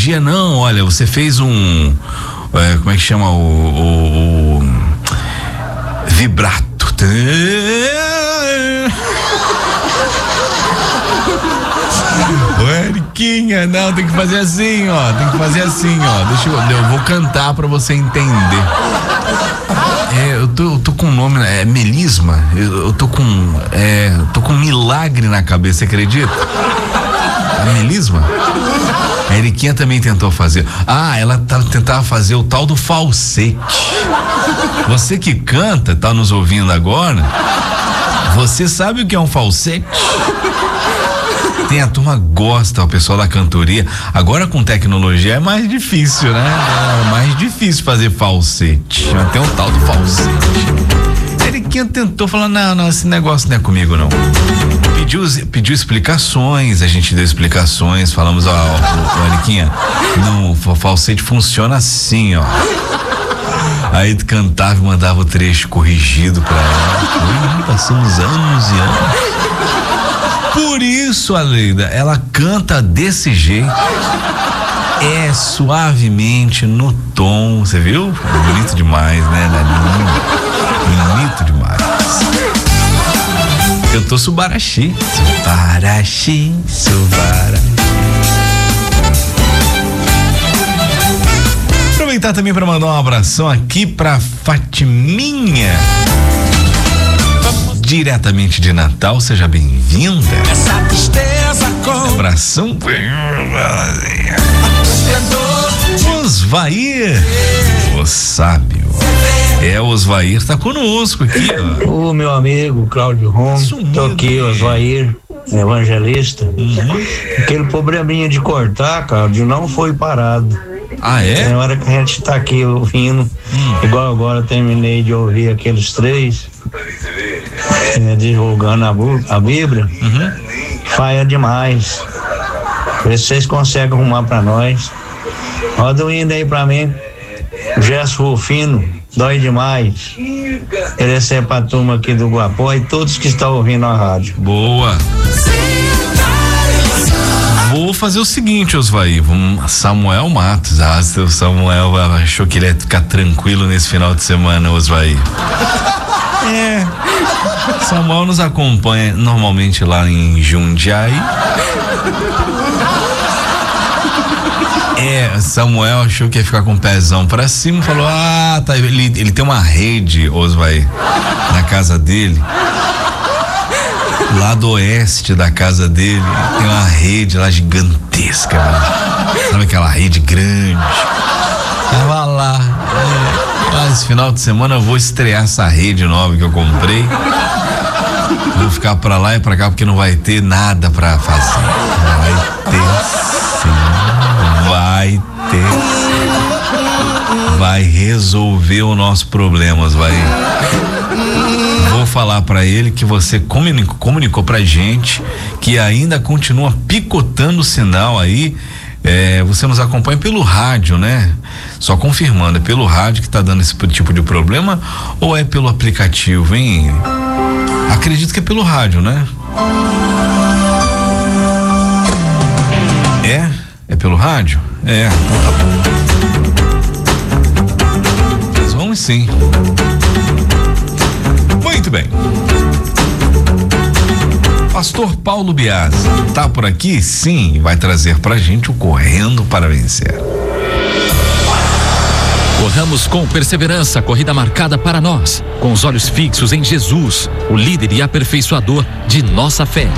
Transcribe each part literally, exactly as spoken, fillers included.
tecnologia, não, olha, você fez um, é, como é que chama o, o, o vibrato. Ô, Eriquinha, não, tem que fazer assim, ó, tem que fazer assim, ó, deixa eu, eu vou cantar pra você entender. É, eu tô, eu tô com um nome, é melisma, eu, eu tô com, é, eu tô com um milagre na cabeça, você acredita? É melisma? A Eriquinha também tentou fazer. Ah, ela tá, tentava fazer o tal do falsete. Você que canta, tá nos ouvindo agora, você sabe o que é um falsete? Tem a turma gosta, o pessoal da cantoria. Agora com tecnologia é mais difícil, né? É mais difícil fazer falsete. Tem um tal do falsete. Eriquinha tentou falar, não, não, esse negócio não é comigo, não. Pediu, pediu explicações, a gente deu explicações, falamos, ó, ó, ó Eriquinha, não, o falsete funciona assim, ó. Aí tu cantava e mandava o trecho corrigido pra ela. Passamos anos e anos. Por isso, Aleida, ela canta desse jeito, é suavemente no tom, você viu? Bonito demais, né? Bonito demais. Cantou Subaraxi. Subaraxi, Subaraxi. Aproveitar também para mandar um abração aqui pra Fatiminha. Diretamente de Natal, seja bem-vinda. Essa tristeza com abração. Osvair, o sábio. É, o Osvair tá conosco aqui, ó. O meu amigo Cláudio Rom, tô aqui, Osvair, evangelista. Uhum. Aquele probleminha de cortar, Cláudio, não foi parado. Ah, é? Tem hora que a gente tá aqui ouvindo, hum. igual agora eu terminei de ouvir aqueles três, é, divulgando a, a Bíblia, uhum. Faia demais. Vê se vocês conseguem arrumar pra nós. Roda o hino aí pra mim. Gesso Rufino, dói demais. Oferecer pra turma aqui do Guapó e todos que estão ouvindo a rádio. Boa. Vou fazer o seguinte, Osvair, vamos, Samuel Matos, ah, seu Samuel achou que ele ia ficar tranquilo nesse final de semana, Osvair. É, Samuel nos acompanha normalmente lá em Jundiaí. É, Samuel achou que ia ficar com o pezão pra cima, falou, ah, tá, ele, ele tem uma rede, Osvair, na casa dele. Lá do oeste da casa dele tem uma rede lá gigantesca, né? Sabe aquela rede grande? Tava lá, é, ah, esse final de semana eu vou estrear essa rede nova que eu comprei. Vou ficar pra lá e pra cá porque não vai ter nada pra fazer. Vai ter sim, vai ter sim. Vai resolver o nosso problema, vai. Vou falar pra ele que você comunicou, comunicou pra gente que ainda continua picotando o sinal aí. É, você nos acompanha pelo rádio, né? Só confirmando, é pelo rádio que tá dando esse tipo de problema ou é pelo aplicativo, hein? Acredito que é pelo rádio, né? É? É pelo rádio? É, então tá bom. Mas vamos sim. Muito bem. Pastor Paulo Biasi tá por aqui? Sim, vai trazer pra gente o Correndo para Vencer. Corramos com perseverança a corrida marcada para nós, com os olhos fixos em Jesus, o líder e aperfeiçoador de nossa fé.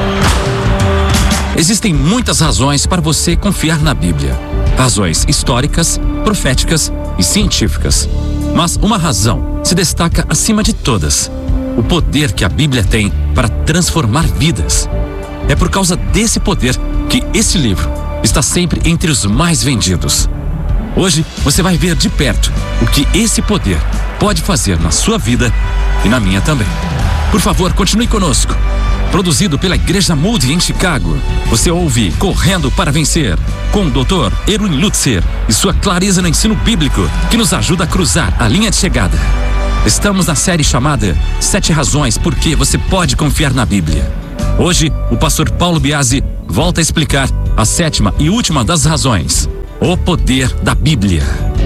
Existem muitas razões para você confiar na Bíblia. Razões históricas, proféticas e científicas. Mas uma razão se destaca acima de todas: o poder que a Bíblia tem para transformar vidas. É por causa desse poder que esse livro está sempre entre os mais vendidos. Hoje você vai ver de perto o que esse poder pode fazer na sua vida e na minha também. Por favor, continue conosco. Produzido pela Igreja Moody em Chicago, você ouve Correndo para Vencer, com o doutor Erwin Lutzer e sua clareza no ensino bíblico, que nos ajuda a cruzar a linha de chegada. Estamos na série chamada Sete Razões por que você pode confiar na Bíblia. Hoje, o pastor Paulo Biasi volta a explicar a sétima e última das razões. O poder da Bíblia.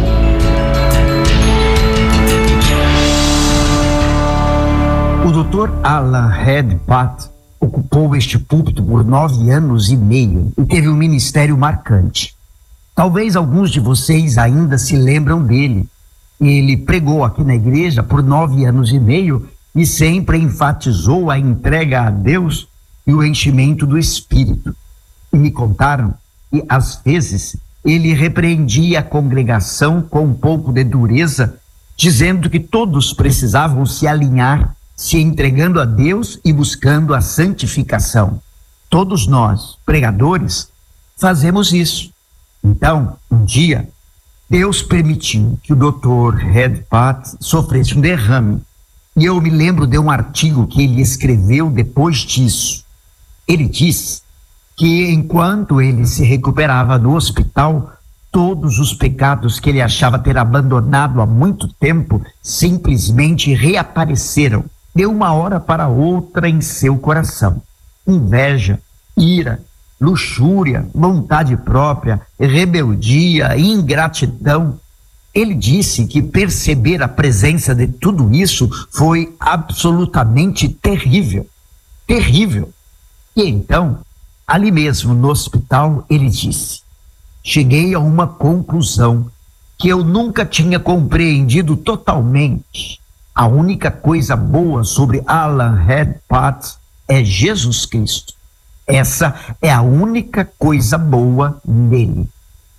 O doutor Alan Redpath ocupou este púlpito por nove anos e meio e teve um ministério marcante. Talvez alguns de vocês ainda se lembram dele. Ele pregou aqui na igreja por nove anos e meio e sempre enfatizou a entrega a Deus e o enchimento do Espírito. E me contaram que, às vezes, ele repreendia a congregação com um pouco de dureza, dizendo que todos precisavam se alinhar, se entregando a Deus e buscando a santificação. Todos nós, pregadores, fazemos isso. Então, um dia, Deus permitiu que o doutor Redpath sofresse um derrame. E eu me lembro de um artigo que ele escreveu depois disso. Ele diz que enquanto ele se recuperava no hospital, todos os pecados que ele achava ter abandonado há muito tempo simplesmente reapareceram de uma hora para outra em seu coração. Inveja, ira, luxúria, vontade própria, rebeldia, ingratidão. Ele disse que perceber a presença de tudo isso foi absolutamente terrível, terrível. E então, ali mesmo no hospital, ele disse: cheguei a uma conclusão que eu nunca tinha compreendido totalmente. A única coisa boa sobre Alan Redpath é Jesus Cristo. Essa é a única coisa boa nele.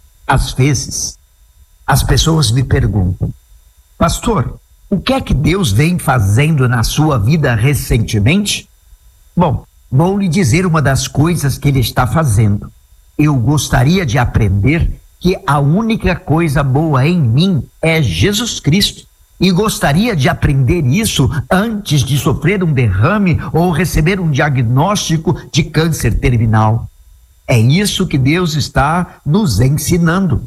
Às vezes, as pessoas me perguntam: pastor, o que é que Deus vem fazendo na sua vida recentemente? Bom, vou lhe dizer uma das coisas que ele está fazendo. Eu gostaria de aprender que a única coisa boa em mim é Jesus Cristo. E gostaria de aprender isso antes de sofrer um derrame ou receber um diagnóstico de câncer terminal. É isso que Deus está nos ensinando.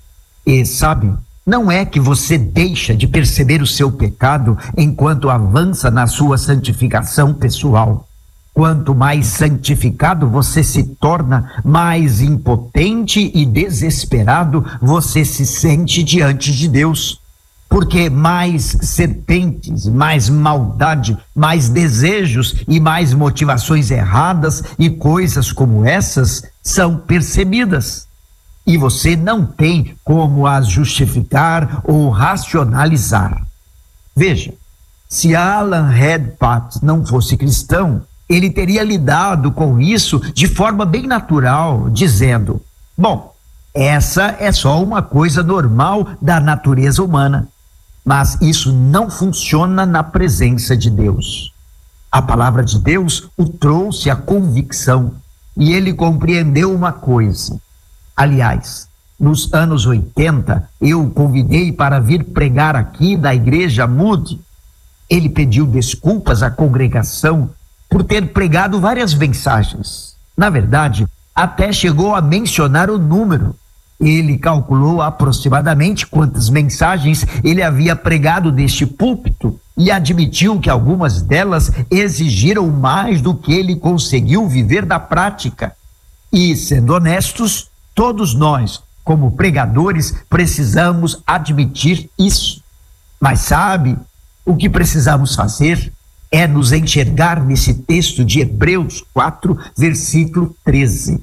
E sabe, não é que você deixa de perceber o seu pecado enquanto avança na sua santificação pessoal. Quanto mais santificado você se torna, mais impotente e desesperado você se sente diante de Deus. Porque mais serpentes, mais maldade, mais desejos e mais motivações erradas e coisas como essas são percebidas. E você não tem como as justificar ou racionalizar. Veja, se Alan Redpath não fosse cristão, ele teria lidado com isso de forma bem natural, dizendo: bom, essa é só uma coisa normal da natureza humana. Mas isso não funciona na presença de Deus. A palavra de Deus o trouxe à convicção e ele compreendeu uma coisa. Aliás, nos anos oitenta, eu o convidei para vir pregar aqui na igreja Moody. Ele pediu desculpas à congregação por ter pregado várias mensagens. Na verdade, até chegou a mencionar o número. Ele calculou aproximadamente quantas mensagens ele havia pregado deste púlpito e admitiu que algumas delas exigiram mais do que ele conseguiu viver da prática. E, sendo honestos, todos nós, como pregadores, precisamos admitir isso. Mas sabe, o que precisamos fazer é nos enxergar nesse texto de Hebreus quatro, versículo treze.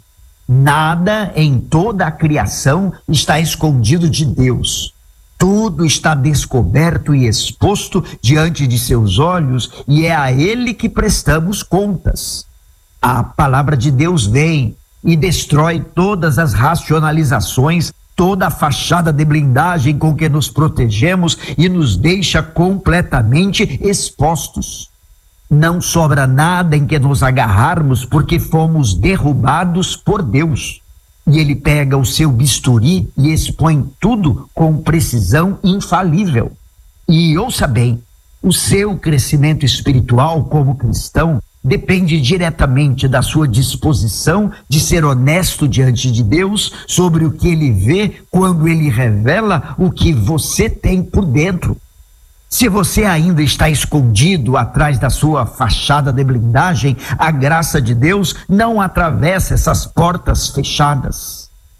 Nada em toda a criação está escondido de Deus. Tudo está descoberto e exposto diante de seus olhos e é a Ele que prestamos contas. A palavra de Deus vem e destrói todas as racionalizações, toda a fachada de blindagem com que nos protegemos e nos deixa completamente expostos. Não sobra nada em que nos agarrarmos porque fomos derrubados por Deus. E ele pega o seu bisturi e expõe tudo com precisão infalível. E ouça bem, o seu crescimento espiritual como cristão depende diretamente da sua disposição de ser honesto diante de Deus sobre o que ele vê quando ele revela o que você tem por dentro. Se você ainda está escondido atrás da sua fachada de blindagem, a graça de Deus não atravessa essas portas fechadas.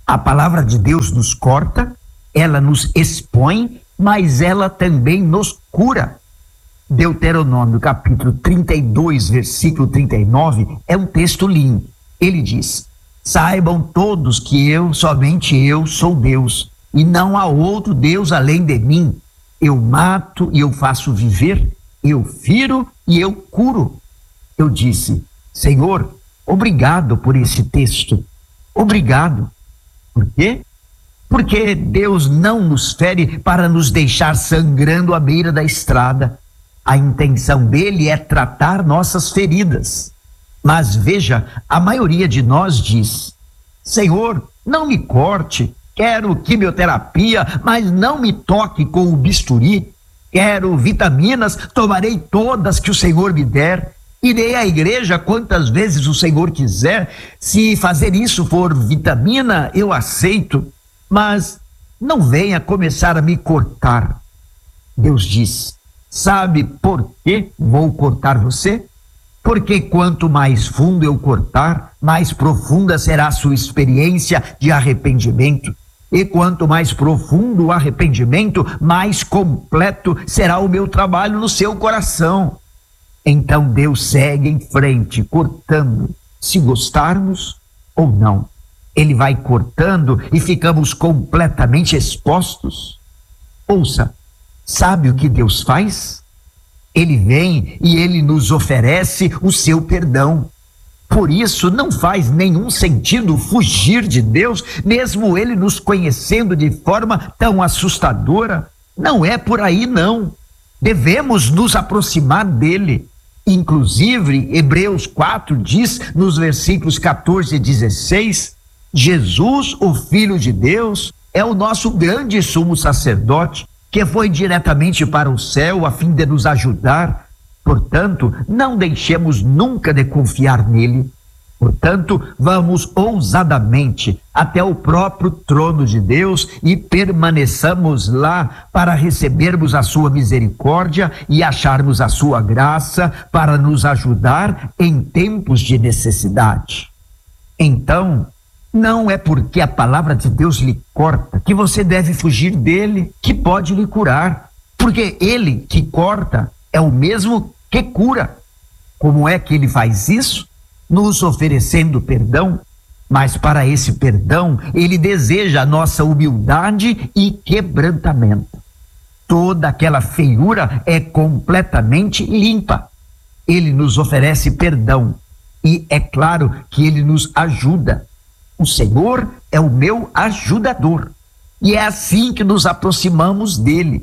A palavra de Deus nos corta, ela nos expõe, mas ela também nos cura. Deuteronômio capítulo trinta e dois, versículo trinta e nove, é um texto lindo. Ele diz: saibam todos que eu, somente eu, sou Deus, e não há outro Deus além de mim. Eu mato e eu faço viver, eu firo e eu curo. Eu disse: Senhor, obrigado por esse texto. Obrigado. Por quê? Porque Deus não nos fere para nos deixar sangrando à beira da estrada. A intenção dele é tratar nossas feridas. Mas veja, a maioria de nós diz: Senhor, não me corte, quero quimioterapia, mas não me toque com o bisturi. Quero vitaminas, tomarei todas que o Senhor me der. Irei à igreja quantas vezes o Senhor quiser. Se fazer isso for vitamina, eu aceito. Mas não venha começar a me cortar. Deus diz: sabe por que vou cortar você? Porque quanto mais fundo eu cortar, mais profunda será a sua experiência de arrependimento. E quanto mais profundo o arrependimento, mais completo será o meu trabalho no seu coração. Então Deus segue em frente, cortando, se gostarmos ou não. Ele vai cortando e ficamos completamente expostos. Ouça, sabe o que Deus faz? Ele vem e ele nos oferece o seu perdão. Por isso não faz nenhum sentido fugir de Deus, mesmo ele nos conhecendo de forma tão assustadora. Não é por aí, não. Devemos nos aproximar dele. Inclusive, Hebreus quatro diz, nos versículos quatorze e dezesseis, Jesus, o Filho de Deus, é o nosso grande sumo sacerdote, que foi diretamente para o céu a fim de nos ajudar. Portanto, não deixemos nunca de confiar nele. Portanto, vamos ousadamente até o próprio trono de Deus e permaneçamos lá para recebermos a sua misericórdia e acharmos a sua graça para nos ajudar em tempos de necessidade. Então, não é porque a palavra de Deus lhe corta que você deve fugir dele, que pode lhe curar, porque ele que corta é o mesmo que cura. Como é que ele faz isso? Nos oferecendo perdão, mas para esse perdão ele deseja a nossa humildade e quebrantamento. Toda aquela feiura é completamente limpa. Ele nos oferece perdão e é claro que ele nos ajuda. O Senhor é o meu ajudador e é assim que nos aproximamos dele.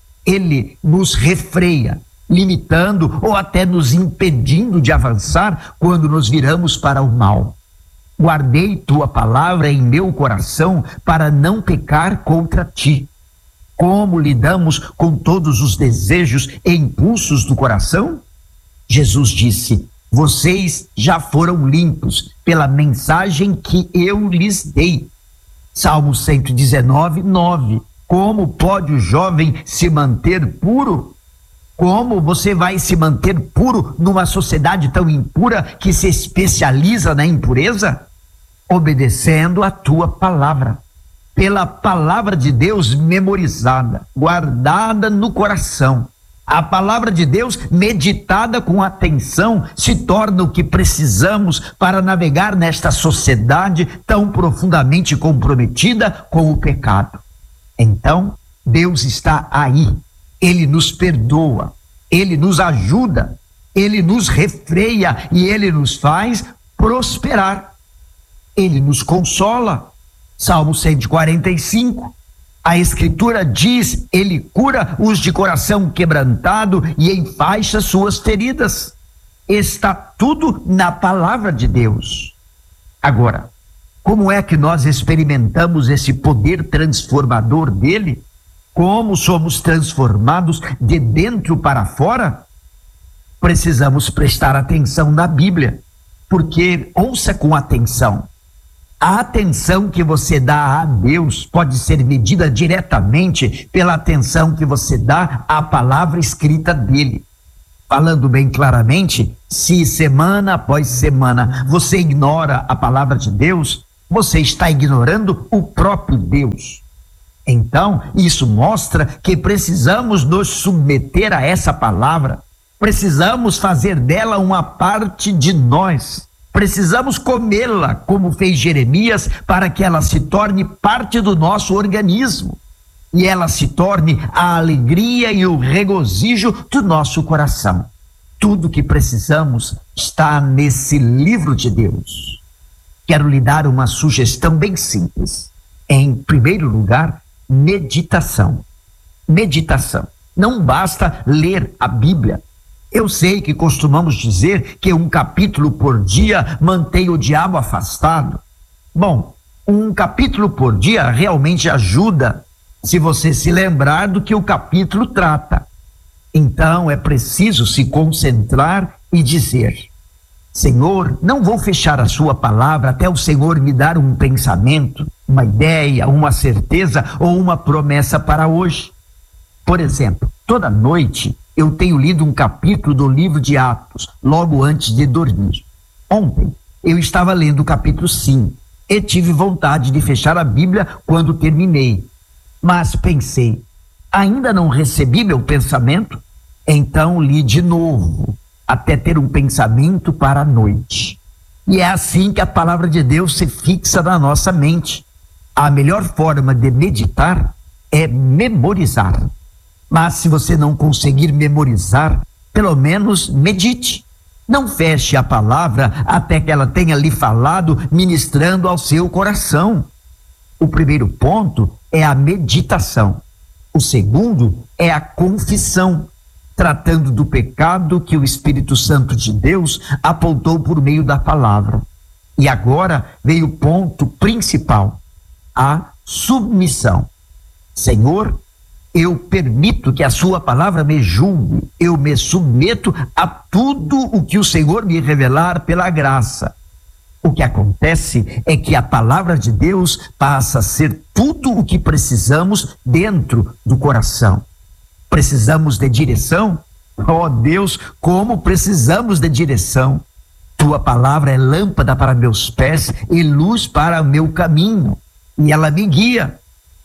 Ele nos refreia, limitando ou até nos impedindo de avançar quando nos viramos para o mal. Guardei tua palavra em meu coração para não pecar contra ti. Como lidamos com todos os desejos e impulsos do coração? Jesus disse: vocês já foram limpos pela mensagem que eu lhes dei. Salmo cento e dezenove, nove. Como pode o jovem se manter puro? Como você vai se manter puro numa sociedade tão impura que se especializa na impureza? Obedecendo a tua palavra. Pela palavra de Deus memorizada, guardada no coração. A palavra de Deus, meditada com atenção, se torna o que precisamos para navegar nesta sociedade tão profundamente comprometida com o pecado. Então, Deus está aí. Ele nos perdoa, ele nos ajuda, ele nos refreia e ele nos faz prosperar. Ele nos consola. Salmo cento e quarenta e cinco. A Escritura diz: ele cura os de coração quebrantado e enfaixa suas feridas. Está tudo na palavra de Deus. Agora, como é que nós experimentamos esse poder transformador dele? Como somos transformados de dentro para fora? Precisamos prestar atenção na Bíblia, porque, ouça com atenção, a atenção que você dá a Deus pode ser medida diretamente pela atenção que você dá à palavra escrita dele. Falando bem claramente, se semana após semana você ignora a palavra de Deus, você está ignorando o próprio Deus. Então, isso mostra que precisamos nos submeter a essa palavra, precisamos fazer dela uma parte de nós, precisamos comê-la, como fez Jeremias, para que ela se torne parte do nosso organismo e ela se torne a alegria e o regozijo do nosso coração. Tudo que precisamos está nesse livro de Deus. Quero lhe dar uma sugestão bem simples. Em primeiro lugar, meditação. Meditação. Não basta ler a Bíblia. Eu sei que costumamos dizer que um capítulo por dia mantém o diabo afastado. Bom, um capítulo por dia realmente ajuda, se você se lembrar do que o capítulo trata. Então é preciso se concentrar e dizer: Senhor, não vou fechar a sua palavra até o Senhor me dar um pensamento, uma ideia, uma certeza ou uma promessa para hoje. Por exemplo, toda noite eu tenho lido um capítulo do livro de Atos, logo antes de dormir. Ontem eu estava lendo o capítulo cinco e tive vontade de fechar a Bíblia quando terminei. Mas pensei, ainda não recebi meu pensamento? Então li de novo, até ter um pensamento para a noite. E é assim que a palavra de Deus se fixa na nossa mente. A melhor forma de meditar é memorizar. Mas se você não conseguir memorizar, pelo menos medite. Não feche a palavra até que ela tenha lhe falado, ministrando ao seu coração. O primeiro ponto é a meditação. O segundo é a confissão, tratando do pecado que o Espírito Santo de Deus apontou por meio da palavra. E agora veio o ponto principal, a submissão. Senhor, eu permito que a sua palavra me julgue, eu me submeto a tudo o que o Senhor me revelar pela graça. O que acontece é que a palavra de Deus passa a ser tudo o que precisamos dentro do coração. Precisamos de direção? Oh Deus, como precisamos de direção! Tua palavra é lâmpada para meus pés e luz para o meu caminho, e ela me guia.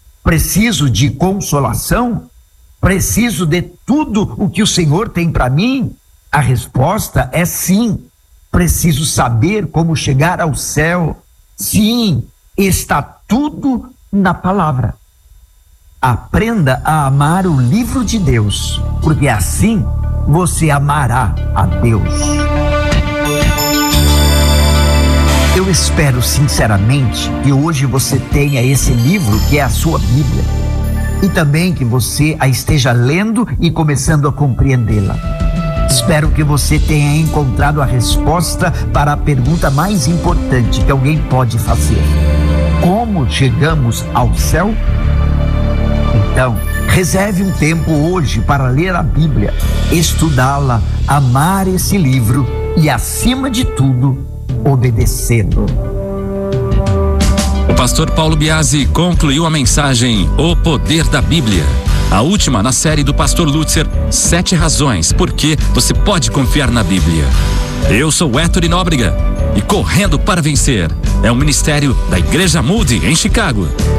Preciso de consolação? Preciso de tudo o que o Senhor tem para mim? A resposta é sim. Preciso saber como chegar ao céu? Sim, está tudo na palavra. Aprenda a amar o livro de Deus, porque assim você amará a Deus. Eu espero sinceramente que hoje você tenha esse livro que é a sua Bíblia, e também que você a esteja lendo e começando a compreendê-la. Espero que você tenha encontrado a resposta para a pergunta mais importante que alguém pode fazer: como chegamos ao céu? Então, reserve um tempo hoje para ler a Bíblia, estudá-la, amar esse livro e, acima de tudo, obedecê-lo. O pastor Paulo Biasi concluiu a mensagem O Poder da Bíblia, a última na série do pastor Lutzer, Sete Razões por que você pode confiar na Bíblia. Eu sou Héctor Nóbrega e Correndo para Vencer é um ministério da Igreja Moody em Chicago.